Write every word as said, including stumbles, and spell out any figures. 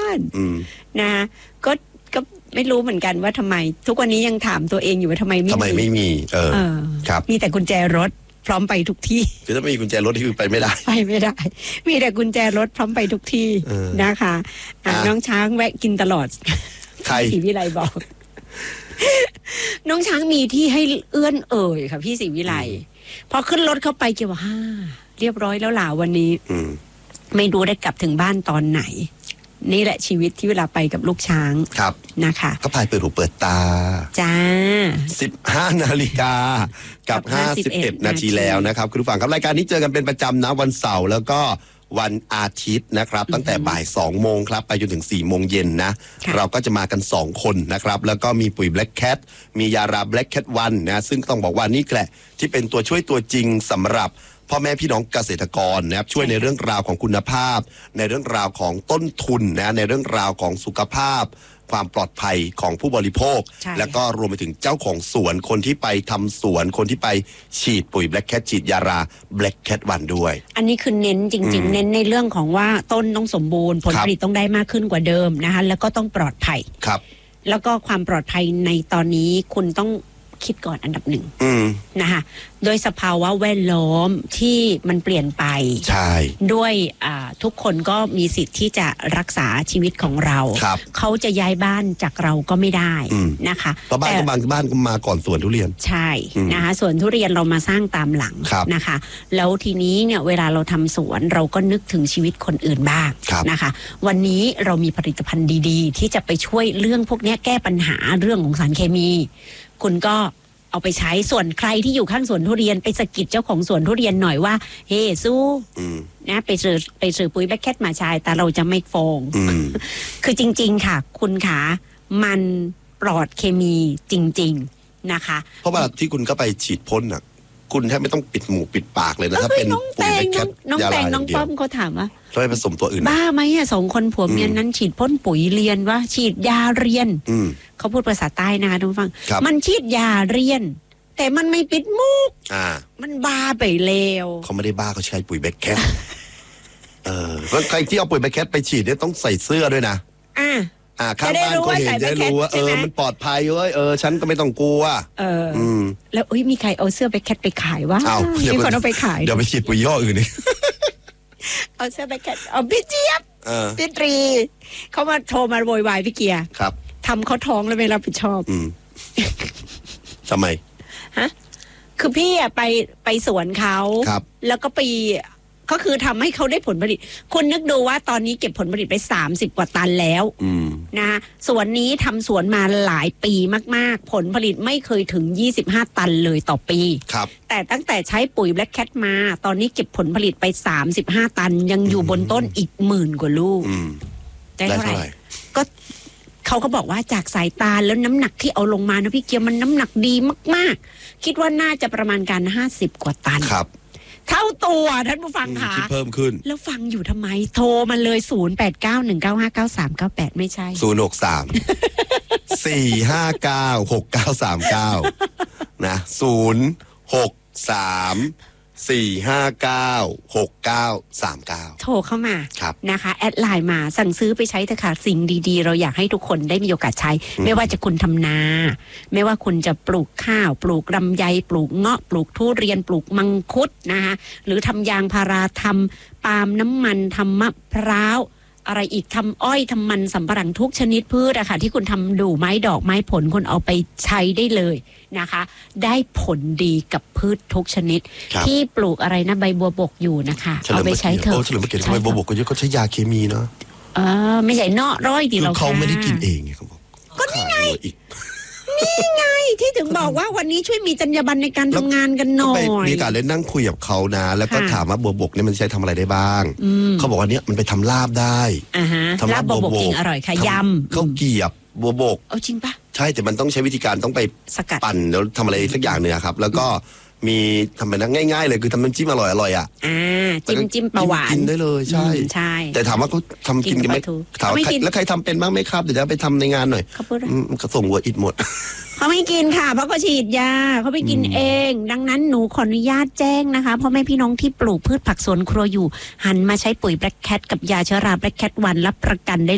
านนะก็ก็ไม่รู้เหมือนกันว่าทำไมทุกวันนี้ยังถามตัวเองอยู่ว่าทำไมไม่มีทำไมไม่มีเออครับมีแต่กุญแจรถพร้อมไปทุกที่คือถ้าไม่มีกุญแจรถที่คือไปไม่ได้ไปไม่ได้มีแต่กุญแจรถพร้อมไปทุกที่นะคะน้องช้างแวะกินตลอดใครศรีวิไลบอกน้องช้างมีที่ให้เอื้อนเอ่ยค่ะพี่ศรีวิไลพอขึ้นรถเข้าไปเกี่ยวว่าฮ่าเรียบร้อยแล้วล่ะวันนี้ไม่รู้ได้กลับถึงบ้านตอนไหนนี่แหละชีวิตที่เวลาไปกับลูกช้างครับนะคะก็พายเปิดหูเปิดตาจ้าสิบห้านาฬิกากับห้าสิบเอ็ดนาทีแล้วนะครับคุณผู้ฟังครับรายการนี้เจอกันเป็นประจำนะวันเสาร์แล้วก็วันอาทิตย์นะครับตั้งแต่บ่ายสองโมงครับไปจนถึงสี่โมงเย็นนะเราก็จะมากันสองคนนะครับแล้วก็มีปุ๋ย Black Cat มียารา Black Cat วันนะซึ่งต้องบอกว่านี่แหละที่เป็นตัวช่วยตัวจริงสำหรับพ่อแม่พี่น้องเกษตรกรนะครับช่วยในเรื่องราวของคุณภาพในเรื่องราวของต้นทุนนะในเรื่องราวของสุขภาพความปลอดภัยของผู้บริโภคแล้วก็รวมไปถึงเจ้าของสวนคนที่ไปทำสวนคนที่ไปฉีดปุ๋ย Black Cat ฉีดยารา Black Cat วันด้วยอันนี้คือเน้นจริงๆเน้นในเรื่องของว่าต้นต้องสมบูรณ์ผลผลิตต้องได้มากขึ้นกว่าเดิมนะคะแล้วก็ต้องปลอดภัยครับแล้วก็ความปลอดภัยในตอนนี้คุณต้องคิดก่อนอันดับหนึ่งนะคะโดยสภาวะแวดล้อมที่มันเปลี่ยนไปใช่ด้วยทุกคนก็มีสิทธิ์ที่จะรักษาชีวิตของเราเขาจะย้ายบ้านจากเราก็ไม่ได้นะคะเพราะบ้านก็บางบ้านก็มาก่อนสวนทุเรียนใช่นะคะสวนทุเรียนเรามาสร้างตามหลังนะคะแล้วทีนี้เนี่ยเวลาเราทำสวนเราก็นึกถึงชีวิตคนอื่นบ้างนะคะวันนี้เรามีผลิตภัณฑ์ดีๆที่จะไปช่วยเรื่องพวกนี้แก้ปัญหาเรื่องของสารเคมีคุณก็เอาไปใช้ส่วนใครที่อยู่ข้างสวนทุเรียนไปสะกิดเจ้าของสวนทุเรียนหน่อยว่าเฮ้สู้นะไปซื้อไปซื้อปุ๋ยBlack Catมาใช้แต่เราจะไม่ฟองคือจริงๆค่ะคุณขามันปลอดเคมีจริงๆนะคะเพราะว่าที่คุณก็ไปฉีดพ่นอ่ะคุณแทบไม่ต้องปิดหมูปิดปากเลยนะถ้าเป็นปุ๋ยBlack Catน้องแตงน้องป้อมเขาถามว่าต้องไปผสมตัวอื่นบ้าไหมอ่ะสองคนผัวเมียนั้นฉีดพ่นปุ๋ยเรียนว่าฉีดยาเรียนเขาพูดภาษาใต้นะคะทุกฟังมันฉีดยาเรียนแต่มันไม่ปิดมุกอ่ามันบ้าไปแล้วเขาไม่ได้บ้าเขาใช้ปุ๋ยBlack Cat เออแล้วใครที่เอาปุ๋ยBlack Catไปฉีดเนี่ยต้องใส่เสื้อด้วยนะอ่าอ่าข้างบ้านก็เห็นจะรู้ว่าเออมันปลอดภัยเว้ยเออฉันก็ไม่ต้องกลัวเอออืมแล้วเอ้ยมีใครเอาเสื้อBlack Catไปขายวะมีคนเอาไปขายเดี๋ยวไปฉีดปุ๋ยย่ออื่นนี่เอาเสื้อBlack Catเอาพี่เจี๊ยบพี่ตรีเขามาโทรมาโวยวายพี่เกียร์ครับทำเขาท้องแล้วไม่รับผิดชอบทำไมฮะคือพี่อะไปไปสวนเขาแล้วก็ไปก็คือทำให้เขาได้ผลผลิตคุณนึกดูว่าตอนนี้เก็บผลผลิตไปสามสิบกว่าตันแล้วนะสวนนี้ทำสวนมาหลายปีมากๆผลผลิตไม่เคยถึงยี่สิบห้าตันเลยต่อปีครับแต่ตั้งแต่ใช้ปุ๋ยBlack Catมาตอนนี้เก็บผลผลิตไปสามสิบห้าตันยังอยู่บนต้นอีกหมื่นกว่าลูกได้เท่าไหร่ก็เขาก็บอกว่าจากสายตาแล้วน้ำหนักที่เอาลงมานะพี่เกียวมันน้ำหนักดีมากๆคิดว่าน่าจะประมาณการห้าสิบกว่าตันครับเท่าตัวท่านผู้ฟังค่ะที่เพิ่มขึ้นแล้วฟังอยู่ทำไมโทรมาเลยศูนย์ แปด เก้า หนึ่ง เก้า ห้า เก้า สาม เก้า แปดไม่ใช่ศูนย์ หก สาม สี่ ห้า เก้า หก เก้า สาม เก้านะศูนย์ หก สาม สี่ ห้า เก้า หก เก้า สาม เก้าโทรเข้ามานะคะแอดไลน์มาสั่งซื้อไปใช้เถอะค่ะสิ่งดีๆเราอยากให้ทุกคนได้มีโอกาสใช้ไม่ว่าจะคุณทำนาไม่ว่าคุณจะปลูกข้าวปลูกลำไยปลูกเงาะปลูกทุเรียนปลูกมังคุดนะคะหรือทำยางพาราทำปาล์มน้ำมันทำมะพร้าวอะไรอีกทำอ้อยทำมันสำปะหลังทุกชนิดพืชอะค่ะที่คุณทำดูไม้ดอกไม้ผลคุณเอาไปใช้ได้เลยนะคะได้ผลดีกับพืชทุกชนิดที่ปลูกอะไรนะใบบัวบกอยู่นะคะเอาไปใช้เถอะโอ้เฉลิมเกียรติใบบัวบกก็เยอะก็ใช้ยาเคมีเนาะเออไม่ใช่เนาะร้อยดีเราเขาไม่ได้กินเองไงเขาบอกก็นี่ไงนี่ไงที่ถึงบอกว่าวันนี้ช่วยมีจรรยาบรรณในการทำงานกันหน่อยมีการเล่นนั่งคุยกับเขานะแล้วก็ถามว่าบัวบกเนี่ยมันใช้ทำอะไรได้บ้างเขาบอกว่าเนี้ยมันไปทำลาบได้ทำลาบบัวบกจริงอร่อยค่ะยำข้าวเกี๊ยวบัวบกเอาจริงปะใช่แต่มันต้องใช้วิธีการต้องไปปั่นแล้วทำอะไรสักอย่างหนึ่งครับแล้วก็มีทำเป็นง่ายๆเลยคือทำน้ำจิ้มอร่อยอร่อยอ่ะอ่าจิ้มจิ้มปลาหวานกินได้เลยใช่ใช่แต่ถามว่าเขาทำกินกันไหมถามแล้วใครทำเป็นบ้างไหมครับเดี๋ยวจะไปทำในงานหน่อยเขาพูดเขาส่งวัวอิดหมดเขาไม่กินค่ะเพราะเขาฉีดยาเขาไม่กินเองดังนั้นหนูขออนุญาตแจ้งนะคะพ่อแม่พี่น้องที่ปลูกพืชผักสวนครัวอยู่หันมาใช้ปุ๋ยBlack Catกับยาเชื้อราBlack Cat วันรับประกันได้